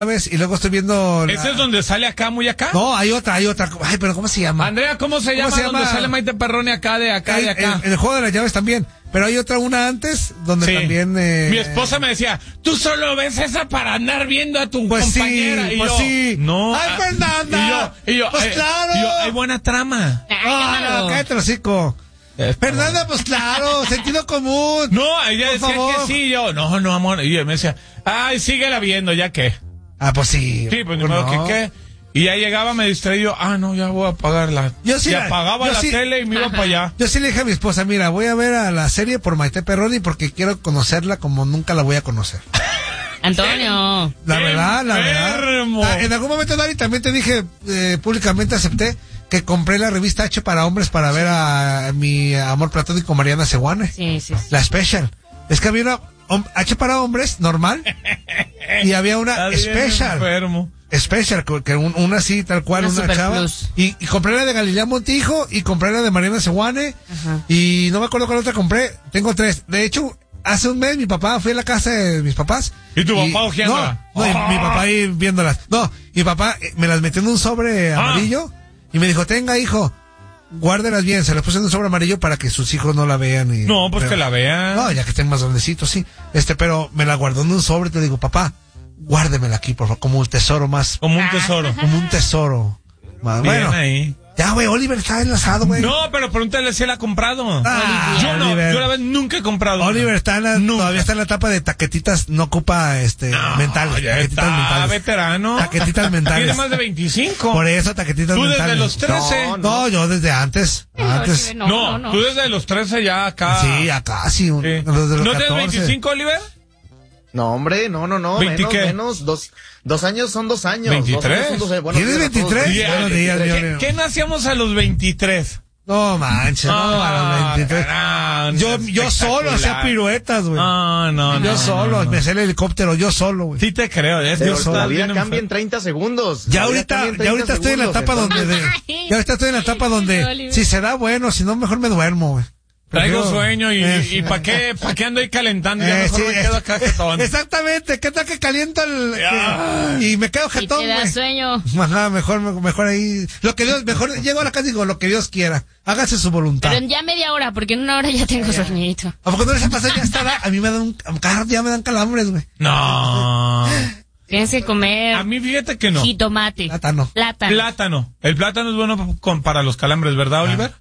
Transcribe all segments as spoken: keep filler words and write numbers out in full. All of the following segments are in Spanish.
Y luego estoy viendo... ¿Ese la... es donde sale acá, muy acá? No, hay otra, hay otra. Ay, pero ¿cómo se llama? Andrea, ¿cómo se llama? ¿Cómo se llama? Donde sale Maite Perroni acá, de acá, hay, de acá. En el, el juego de las llaves también. Pero hay otra, una antes, donde sí. también... Eh... Mi esposa me decía, tú solo ves esa para andar viendo a tu pues compañera. Sí, y pues yo, sí. No. ¡Ay, Fernanda! Y yo, y yo, pues eh, claro. Y yo, hay buena trama. No, no, cállate el hocico. Fernanda, pues claro, sentido común. No, ella por decía favor. que sí, yo, no, no, amor. Y ella me decía, ay, síguela viendo, ¿ya qué? Ah, pues sí. Sí, pues ni modo que qué. Y ya llegaba, me distraía, ah, no, ya voy a apagarla. Yo sí y la, apagaba yo la sí, tele y me iba para allá. Yo sí le dije a mi esposa, mira, voy a ver a la serie por Maite Perroni porque quiero conocerla como nunca la voy a conocer. Antonio. La verdad, la enfermo. verdad. En algún momento, Dari, también te dije, eh, públicamente acepté que compré la revista H para hombres para ver a, a mi amor platónico Mariana Sewane. Sí, sí, sí. La Special. Es que había una um, H para hombres, normal, y había una Special. Enfermo. Special, que un, una así, tal cual, una, una chava. Y, y compré la de Galilea Montijo y compré la de Mariana Sewane. Y no me acuerdo cuál otra compré. Tengo tres. De hecho, hace un mes mi papá fue a la casa de mis papás. ¿Y tu papá ojeándola? No, no oh. y mi papá ahí viéndolas. No, mi papá me las metió en un sobre ah. amarillo y me dijo, tenga, hijo, guárdelas bien. Se las puse en un sobre amarillo para que sus hijos no la vean. Y, no, pues pero, que la vean. No, ya que estén más grandecitos, sí. Este, pero me la guardó en un sobre y te digo, papá, guárdemela aquí, por favor, como un tesoro más. Como un tesoro. Como un tesoro. Más. Bien Bueno, ahí. Ya, güey, Oliver está enlazado, güey. No, pero pregúntale si él ha comprado. Ah, yo no, Oliver. yo la verdad nunca he comprado. Oliver está en la, todavía está en la etapa de taquetitas, no ocupa este no, mentales. Ya taquetitas está mentales. veterano. Taquetitas mentales. Tiene más de veinticinco. Por eso, taquetitas ¿Tú mentales. desde los trece? No, no, yo desde antes. Antes. No, no, no, no. tú desde los trece ya acá. Sí, acá sí. Un, sí. Desde los ¿No catorce. tienes veinticinco, Oliver? No, hombre, no, no, no. ¿veinte menos, qué? menos. Dos, dos años son dos años. ¿veintitrés? Dos años son dos, bueno, ¿Tienes veintitrés? Sí, Buenos días, ¿Qué, Dios mío. ¿Qué nacíamos a los veintitrés? No manches, no, a los veintitrés. Caramba, Yo, yo solo hacía piruetas, güey. Ah, no, no. Yo no, solo, no, no. me hacía el helicóptero, yo solo, güey. Sí te creo. Es Pero yo la vida bien cambia en enfer- treinta segundos. Ya La vida ahorita, cambia en ya ahorita treinta estoy en la segundos, etapa donde, entonces- de, ya ahorita estoy en la etapa donde, si se da bueno, si no, mejor me duermo, güey. Traigo Prefiero- sueño y, eh, y ¿para qué, pa' qué ando ahí calentando? Ya Eh, mejor sí, me quedo acá jetón. Exactamente, ¿qué tal que calienta el, Ah. que- y me quedo Y jetón, te da güey? sueño. Ajá, mejor, mejor ahí, lo que Dios, mejor, llego a la casa y digo, lo que Dios quiera, hágase su voluntad. Pero en ya media hora, porque en una hora ya tengo sueñito. ¿A poco no les ha pasado ya estar? A mí me dan, un- cada día me dan calambres, güey. No. Tienes que comer A mí fíjate que no. jitomate. Plátano. Plátano. Plátano. El plátano es bueno con, para los calambres, ¿verdad, Oliver?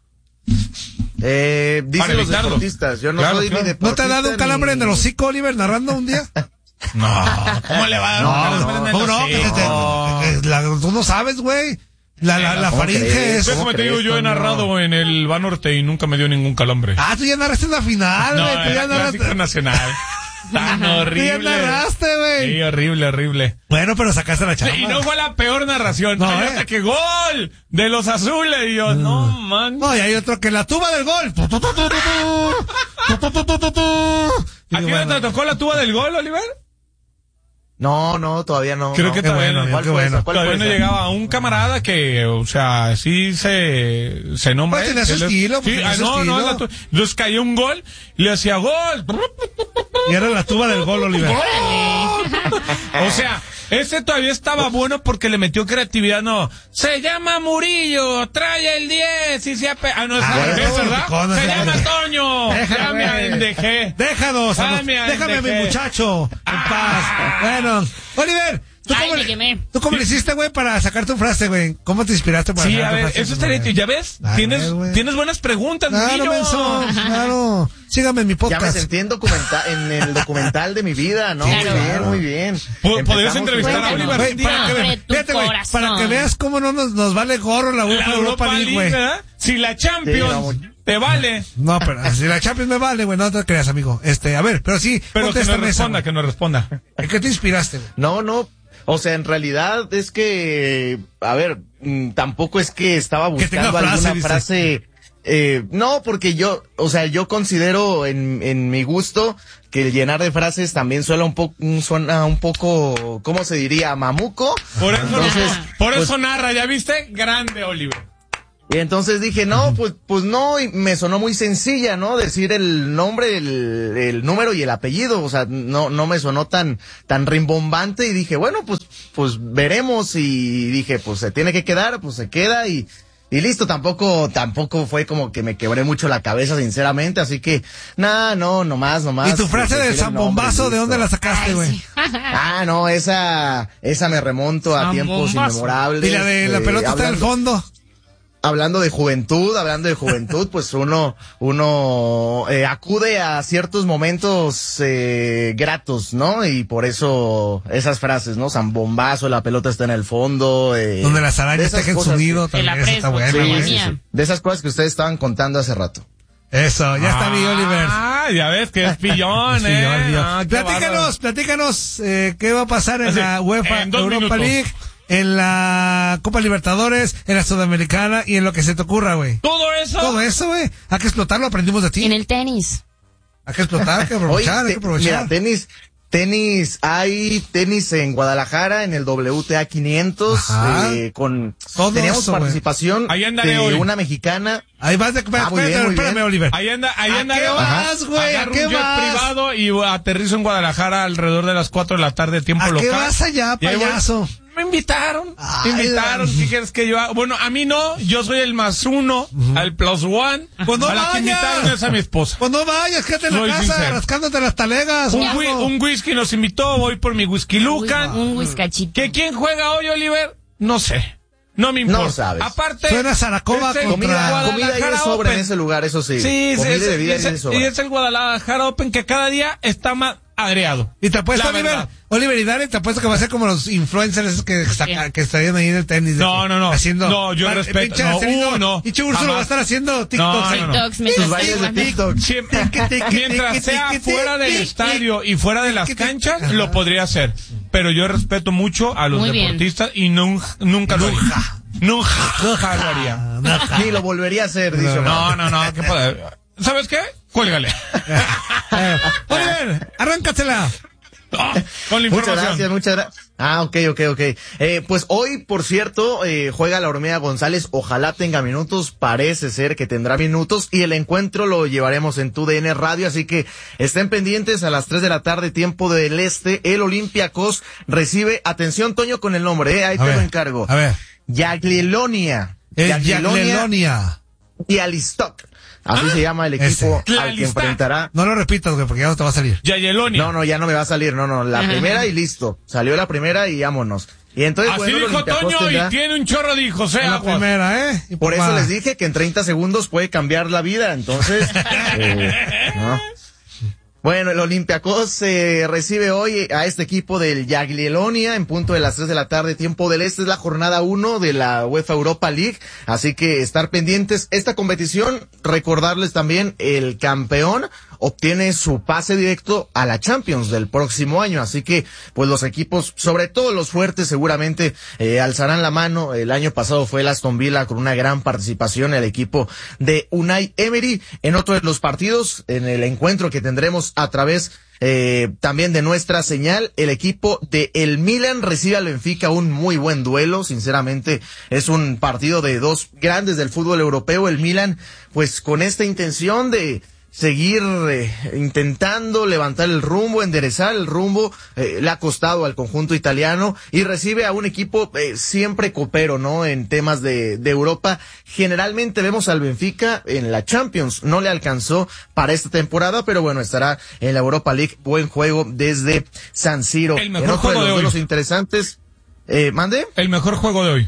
Eh, Para dicen los evitarlo. deportistas. Yo no Claro, soy claro. ni ¿No deportista. te ha dado un calambre ni- en el hocico, Oliver, narrando un día? No. ¿Cómo le va a dar un No, calambre en el ¿Cómo no? Que se te- hocico? que- que la- tú no sabes, güey. La, la, la ¿Cómo faringe crees? es... Pues como te digo, crees, yo he Toño? narrado en el Banorte y nunca me dio ningún calambre. Ah, tú ya narraste una final, No, güey. Tú ya era narraste... clásico nacional. Tan Tú ya horrible. narraste, güey. Sí, horrible, horrible. Bueno, pero sacaste la chamba. Y no fue la peor narración. No, Ay, eh. hasta que gol de los azules. Y yo, no, man. No, y hay otro que la tuba del gol. Tu, tu, tu, tu, tu, tu. Tu, tu, tu, tu, tu, tu. Y ¿A ti no bueno. te tocó la tuba del gol, Oliver? No, no, todavía no. Creo no. que Qué todavía bueno, no. ¿Cuál qué fue bueno. esa? ¿Cuál Todavía fue no esa? llegaba un camarada que, o sea, sí se, se nombra. Pues tenía su Él es- estilo, pues Sí, tenía ah, su no, no, estilo. la tu- entonces cayó un gol y le hacía gol. Y era la tuba del gol, Oliver. O sea, ese todavía estaba bueno porque le metió creatividad, no. Se llama Murillo, trae el diez y se ape... Ah, no, es Ah, al revés, bueno, ¿verdad? picón, Se ese- llama Toño. Déjame, Ya me güey. endejé. Déjanos, a los- Dame a déjame a mi endejé. muchacho en paz. Bueno, Oliver, ¿tú Ay, cómo, me le, quemé. ¿tú cómo le hiciste, güey, para sacar tu frase, güey? ¿Cómo te inspiraste para Sí, sacar a tu ver, frase? eso estaría, ¿ya ves? A Tienes, ver, güey. tienes buenas preguntas, Claro, Murillo. menso, claro. Sígame en mi Ya me podcast. sentí en, documenta- en el documental de mi vida, ¿no? Sí, muy claro. bien, muy bien. Po- ¿podrías Empezamos entrevistar a igual. Oliver? Güey, para que, Abre ve- tu fíjate, güey, corazón. para que veas cómo no nos, nos vale gorro la La UEFA Europa League, güey. ¿verdad? Si la Champions Sí, no, te vale. No, pero si la Champions me vale, güey, no te creas, amigo. Este, a ver, pero sí, Pero que contesta no responda, que no responda. ¿En qué te inspiraste, güey? No, no. O sea, en realidad es que, a ver, mm, tampoco es que estaba Que tenga buscando frase, alguna dice. frase. Eh, no, porque yo, o sea, yo considero en, en mi gusto que el llenar de frases también suena un poco, suena un poco, ¿cómo se diría? Mamuco. Por eso, Entonces, por pues, eso narra, ¿ya viste? Grande, Oliver. Y entonces dije, no, pues, pues no, y me sonó muy sencilla, ¿no? Decir el nombre, el, el número y el apellido, o sea, no, no me sonó tan, tan rimbombante y dije, bueno, pues, pues veremos y dije, pues se tiene que quedar, pues se queda y, y listo, tampoco, tampoco fue como que me quebré mucho la cabeza, sinceramente, así que, nada, no, nomás, nomás. ¿Y tu frase del zambombazo, de dónde la sacaste, güey? Sí. Ah, no, esa, esa me remonto a tiempos inmemorables. Y la de la pelota eh, está en el fondo. Hablando de juventud, hablando de juventud, pues uno, uno eh, acude a ciertos momentos eh, gratos, ¿no? Y por eso esas frases, ¿no? Zambombazo, la pelota está en el fondo. Eh, Donde las arañas tejen su nido, también esa está buena, güey. Sí, sí, sí. De esas cosas que ustedes estaban contando hace rato. Eso, ya está ah, mi Oliver. Ah, ya ves que es pillón, es eh. pillón, pillón. Ah, platícanos, platícanos, eh, qué va a pasar en Así, la UEFA en Europa minutos. League, en la Copa Libertadores, en la Sudamericana y en lo que se te ocurra, güey. ¿Todo eso? Todo eso, güey. Hay que explotarlo, aprendimos de ti. En el tenis. Hay que explotar, hay que aprovechar, Oye, hay que aprovechar. Mira, tenis, tenis, hay tenis en Guadalajara, en el W T A quinientos, eh, con, Todo teníamos eso, participación de hoy. una mexicana. Ahí vas de, ah, muy bien, muy espérame, bien. Oliver. Ahí anda, ahí ¿A anda. qué vas, güey? ¿A qué un jet vas? privado y aterrizo en Guadalajara alrededor de las cuatro de la tarde, tiempo ¿A local. qué vas allá, payaso? Me invitaron, Ay, me invitaron, la... ¿qué quieres que yo haga? Bueno, a mí no, yo soy el más uno, uh-huh. al plus one, pues no a la vayas. que invitaron es a mi esposa. Pues no vayas, quédate en soy la casa, sincero. rascándote las talegas. Un, whi- un whisky nos invitó, voy por mi whisky Lucan. Un whiskachito. ¿Que quién juega hoy, Oliver? No sé. No me importa. No sabes. Aparte, suena Zaracoba es el contra... Comida, comida y de sobre Open. en ese lugar, eso sí. Sí, comida sí, y bebida es, y de es, sobra. y es el Guadalajara Open que cada día está más agreado. Y te apuesto, La Oliver, verdad. Oliver y Dani, te apuesto que va a ser como los influencers que, saca, que estarían ahí en el tenis. No, no, no. Haciendo, No, yo man, respeto. Pinche No, Celino, uh, no. Pinche Úrsulo Jamás. va a estar haciendo TikToks. No, no, no. TikToks, me Sus bailes de TikTok. Siempre, mientras sea fuera del estadio y fuera de las canchas, lo podría hacer. Pero yo respeto mucho a los Muy deportistas y nunca, nunca lo haría. Nunca, nunca lo haría. Ni lo volvería a hacer, dice. No, no, no. ¿Qué puede? ¿Sabes qué? Cuélgale. Oliver, arráncatela. Oh, con la Muchas información. gracias, muchas gracias. Ah, ok, ok, ok. Eh, pues hoy, por cierto, eh, juega la Hormiga González. Ojalá tenga minutos. Parece ser que tendrá minutos. Y el encuentro lo llevaremos en tu D N Radio. Así que estén pendientes a las tres de la tarde, tiempo del este. El Olympiacos recibe, atención, Toño, con el nombre, eh. Ahí a te ver, lo encargo. A ver. Yaglilonia. El Yaglilonia. Bialystok. Así ah, se llama el equipo ese. al que enfrentará. No lo repitas, güey, porque ya no te va a salir. Yayelonia. No, no, ya no me va a salir, no, no, la primera y listo. Salió la primera y vámonos. Y entonces, así bueno, dijo Toño tendrá... y tiene un chorro de hijos, eh, La aguas. primera, ¿eh? Y Por papá. eso les dije que en treinta segundos puede cambiar la vida, entonces... eh, ¿no? Bueno, el Olympiacos eh, recibe hoy a este equipo del Yaglilonia en punto de las tres de la tarde, tiempo del este. Es la jornada uno de la UEFA Europa League, así que estar pendientes. Esta competición, recordarles también, el campeón obtiene su pase directo a la Champions del próximo año, así que pues los equipos, sobre todo los fuertes, seguramente eh, alzarán la mano. El año pasado fue el Aston Villa con una gran participación, el equipo de Unai Emery. En otro de los partidos, en el encuentro que tendremos a través eh, también de nuestra señal, el equipo de el Milan recibe al Benfica, un muy buen duelo. Sinceramente es un partido de dos grandes del fútbol europeo. El Milan pues con esta intención de seguir eh, intentando levantar el rumbo, enderezar el rumbo, eh, le ha costado al conjunto italiano, y recibe a un equipo eh, siempre copero, ¿no? En temas de, de Europa. Generalmente vemos al Benfica en la Champions, no le alcanzó para esta temporada, pero bueno, estará en la Europa League. Buen juego desde San Siro. El mejor en otro juego de los de hoy. duelos interesantes, eh, ¿mande? El mejor juego de hoy.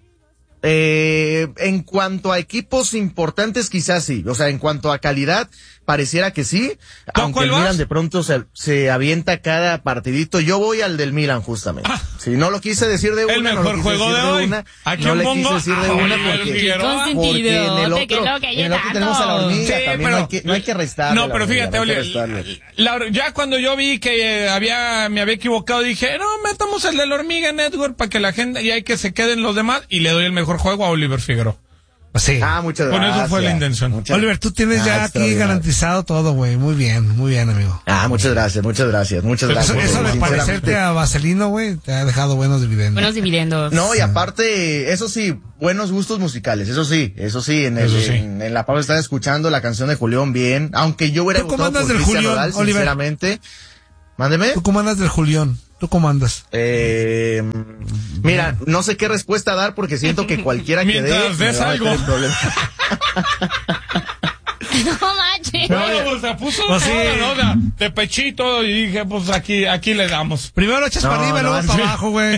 Eh, en cuanto a equipos importantes, quizás sí. O sea, en cuanto a calidad, pareciera que sí. Aunque el Milan de pronto se, se avienta cada partidito. Yo voy al del Milan, justamente. Ah, si no lo quise decir de una, el mejor no lo quise juego decir de de hoy. una, ¿A quién no le pongo? quise decir de Ah, una Oliver porque, Figueroa. porque en el otro, que lo que en el otro tenemos a la hormiga, Sí, también pero- no hay que, no hay que restarle. No, la pero hormiga, fíjate, no hay que Oli, restarle. la- ya cuando yo vi que eh, había, me había equivocado, dije, no, metamos el de la hormiga network para que la gente, y hay que se queden los demás, y le doy el mejor juego a Oliver Figueroa. Sí. Ah, muchas gracias. Con eso fue la intención. Muchas... Oliver, tú tienes ah, ya aquí garantizado todo, güey. Muy bien, muy bien, amigo. Ah, muchas gracias, muchas gracias, muchas Eso, gracias. eso de parecerte a Vaselino, güey, te ha dejado buenos dividendos. Buenos dividendos. No, y aparte, eso sí, buenos gustos musicales, eso sí, eso sí, en, el, Eso sí. en, en la pausa estaba escuchando la canción de Julián bien, aunque yo hubiera ¿Tú cómo votado andas por del Cristian Julián, Nodal, Oliver? sinceramente. Mándeme. ¿Tú cómo andas del Julián? ¿Tú cómo andas? Eh, mira, no sé qué respuesta dar porque siento que cualquiera que dé Mientras me des va a meter algo. en problemas. No manches. No, pues se puso Pues sí. toda, ¿no? De, de pechito y dije, pues aquí, aquí le damos. Primero lo echas No, para arriba y no, luego sí. para abajo, güey.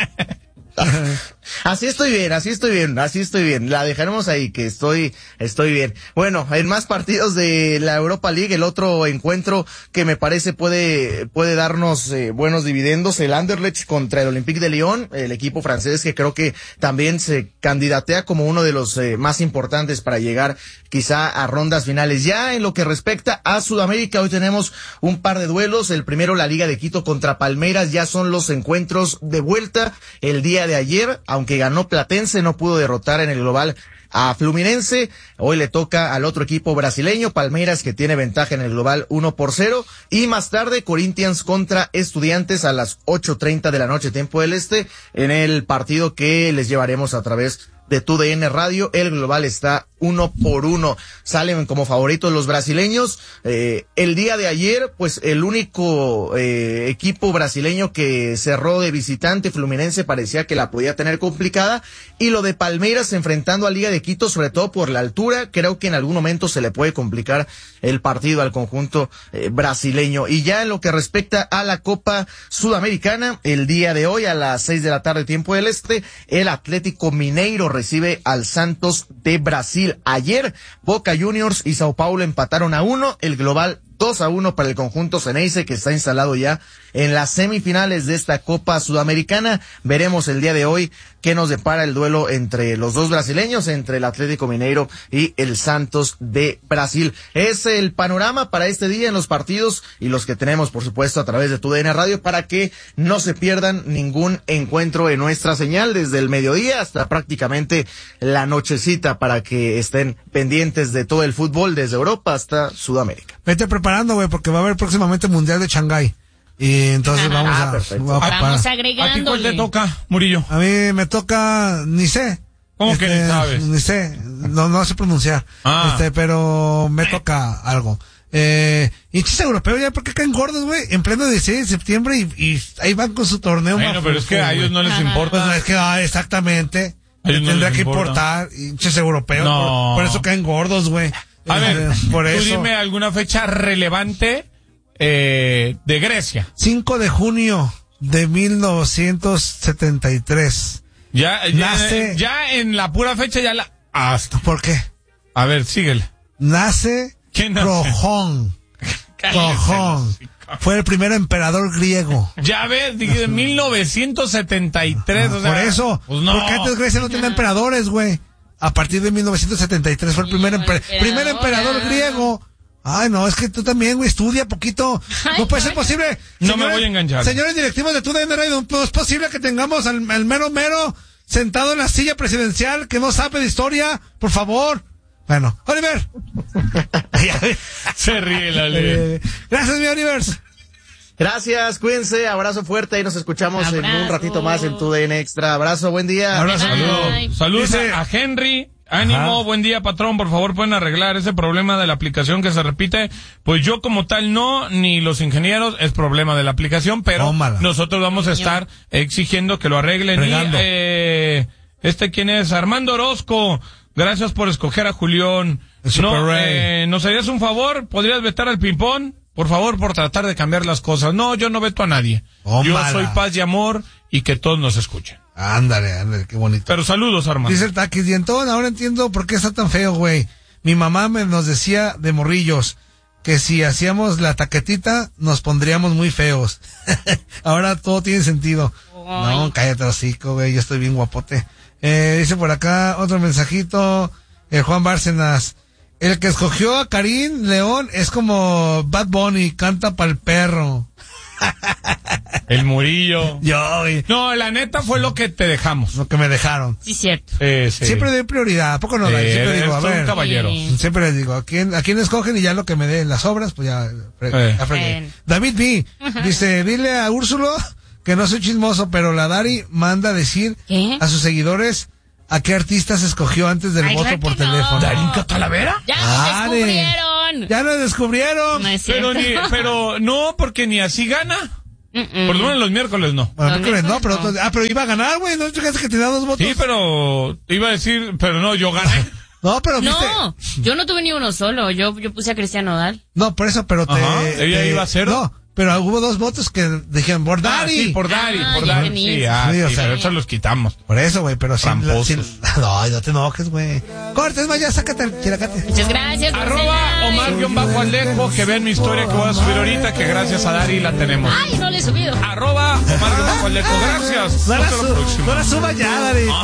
Así estoy bien, así estoy bien, así estoy bien. La dejaremos ahí, que estoy, estoy bien. Bueno, en más partidos de la Europa League, el otro encuentro que me parece puede, puede darnos eh, buenos dividendos, el Anderlecht contra el Olympique de Lyon, el equipo francés que creo que también se candidatea como uno de los eh, más importantes para llegar quizá a rondas finales. Ya en lo que respecta a Sudamérica, hoy tenemos un par de duelos. El primero, la Liga de Quito contra Palmeiras, ya son los encuentros de vuelta. El día de ayer, aunque ganó Platense, no pudo derrotar en el global a Fluminense. Hoy le toca al otro equipo brasileño, Palmeiras, que tiene ventaja en el global uno por cero. Y más tarde, Corinthians contra Estudiantes a las ocho treinta de la noche, tiempo del este, en el partido que les llevaremos a través de Tu D N Radio. El global está uno por uno. Salen como favoritos los brasileños. Eh, el día de ayer, pues el único eh, equipo brasileño que cerró de visitante, Fluminense, parecía que la podía tener complicada. Y lo de Palmeiras enfrentando a Liga de Quito, sobre todo por la altura, creo que en algún momento se le puede complicar el partido al conjunto eh, brasileño. Y ya en lo que respecta a la Copa Sudamericana, el día de hoy a las seis de la tarde, tiempo del este, el Atlético Mineiro recibe al Santos de Brasil. Ayer, Boca Juniors y Sao Paulo empataron a uno, el global dos a uno para el conjunto Ceneice, que está instalado ya en las semifinales de esta Copa Sudamericana. Veremos el día de hoy qué nos depara el duelo entre los dos brasileños, entre el Atlético Mineiro y el Santos de Brasil. Es el panorama para este día en los partidos y los que tenemos, por supuesto, a través de Tu D N Radio, para que no se pierdan ningún encuentro en nuestra señal desde el mediodía hasta prácticamente la nochecita, para que estén pendientes de todo el fútbol desde Europa hasta Sudamérica. Vete preparando, güey, porque va a haber próximamente Mundial de Shanghái. Y entonces vamos Ah, a... perfecto. voy a Vamos preparar. ¿A ti cuál agregándole. te toca, Murillo? A mí me toca, ni sé. ¿Cómo que ni sabes? Ni sé, no, no sé pronunciar. Ah. Este, pero me toca algo. Eh, hinchas europeos, ya, ¿por qué caen gordos, güey? En pleno dieciséis de septiembre y, y ahí van con su torneo. Bueno, pero es que a ellos no les Ajá. importa. Pues es que, ah, exactamente. A ellos no Tendrá les que importa. importar, hinchas europeos. No. Por, por eso caen gordos, güey. A ver, Este, por tú eso. dime alguna fecha relevante eh, de Grecia. cinco de junio de mil novecientos setenta y tres. Ya, ya, Nace- ya en la pura fecha ya la... Hasta. ¿Por qué? A ver, síguele. Nace ¿Quién nace? Trojón. Trojón. Fue el primer emperador griego. Ya ves, dije, mil novecientos setenta y tres. o sea, Por eso. Pues no. Porque antes Grecia no tenía emperadores, güey. A partir de mil novecientos setenta y tres fue el primer, Sí, emper- emperador, primer emperador ah. griego. Ay, no, es que tú también, güey, estudia poquito. Ay, No puede ser no. posible. No me voy a enganchar. Señores directivos de Tu D N Radio, no es posible que tengamos al, al mero mero sentado en la silla presidencial que no sabe de historia. Por favor. Bueno, Oliver. Se ríe la ley. Eh, gracias, mi Oliver. Gracias, cuídense, abrazo fuerte y nos escuchamos en Abrazo. un ratito más en Tu D N Extra. Abrazo, buen día. Abrazo. Ay. Saludos Dice- a, a Henry. Ánimo, Ajá. buen día, patrón. Por favor, pueden arreglar ese problema de la aplicación que se repite. Pues yo como tal no, ni los ingenieros, es problema de la aplicación, pero Tómala. nosotros vamos a estar exigiendo que lo arreglen. Y, Fregando. eh, este, ¿quién es? Armando Orozco. Gracias por escoger a Julián. El Super No, Ray. eh, ¿nos harías un favor? ¿Podrías vetar al ping-pong? Por favor, por tratar de cambiar las cosas. No, yo no veto a nadie. Tómala. Yo soy paz y amor y que todos nos escuchen. Ándale, ándale, qué bonito. Pero saludos, Armando. Dice el Taquis, dientón, ahora entiendo por qué está tan feo, güey. Mi mamá me nos decía de morrillos que si hacíamos la taquetita nos pondríamos muy feos. Ahora todo tiene sentido. Ay. No, cállate hocico, güey, yo estoy bien guapote. Eh, dice por acá otro mensajito, eh, Juan Bárcenas. El que escogió a Karim León es como Bad Bunny, canta pa'l perro. El Murillo. Yo, güey. No, la neta fue lo que te dejamos. Lo que me dejaron. Sí, cierto. Eh, sí. Siempre doy prioridad, ¿a poco no? Sí, Siempre digo, a eres ver. un caballero. Sí. Siempre les digo, ¿a quién, a quién escogen? Y ya lo que me den las obras, pues ya, fre- Eh. ya fregué. Bueno. David B. dice, dile a Úrsulo que no soy chismoso, pero la Dari manda decir ¿Qué? a sus seguidores a qué artistas escogió antes del Ay, voto claro por que no. teléfono. ¿Darinka Talavera? ¡Ya Ah, lo de- descubrieron! Ya lo descubrieron. No es Pero cierto. ni, pero no, porque ni así gana. Mm, mm. Por lo menos los miércoles no. Bueno, No, no, creo, no, miércoles pero, no. ah, pero iba a ganar, güey. ¿No fíjate que tenía dos votos? Sí, pero iba a decir, pero no, yo gané. No, pero viste. No, yo no tuve ni uno solo. Yo, yo puse a Cristian Nodal. No, por eso, pero te. Ajá, ella te- iba a cero. No, pero hubo dos votos que dijeron por Ah, Dari. sí, por Dari, Ah, por ya Dari. venís. Sí, ah, Sí, o sí, sea, pero eso los quitamos. Por eso, güey, pero sin, Tramposos. sin- No, no te enojes, güey. Cortes, más ya, sácate el chiracate. Muchas gracias. Arroba Omar-Alejo, que vean mi historia que voy a subir ahorita, que gracias a Dari la tenemos. Ay, no le he subido. Arroba Omar-Alejo, gracias. No la, Hasta la su- próxima. no la suba ya, Dari.